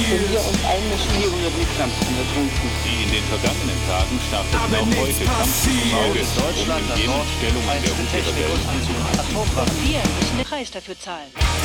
Wenn wir uns einmischen, 400 Mitkampften ertrunken. Die in den vergangenen Tagen starteten auch heute Kampf im Auge, um in Jemen Stellungen der Houthi-Rebellen anzugreifen. Wir müssen den Preis dafür zahlen.